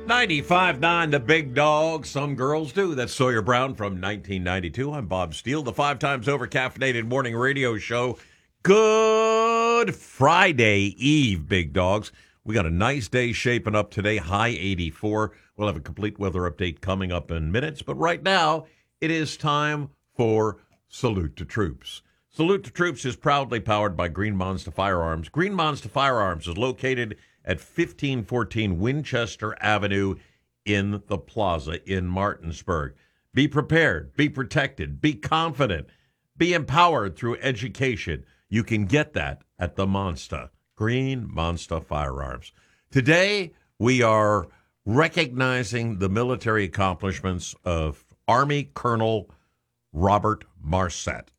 95.9 The Big Dog. Some girls do. That's Sawyer Brown from 1992. I'm Bob Steele, the 5 times over caffeinated morning radio show. Good Friday Eve, Big Dogs. We got a nice day shaping up today, high 84. We'll have a complete weather update coming up in minutes. But right now, it is time for Salute to Troops. Salute to Troops is proudly powered by Green Monster Firearms. Green Monster Firearms is located at 1514 Winchester Avenue in the Plaza in Martinsburg. Be prepared, be protected, be confident, be empowered through education. You can get that at the Monster, Green Monster Firearms. Today, we are recognizing the military accomplishments of Army Colonel Robert Marset.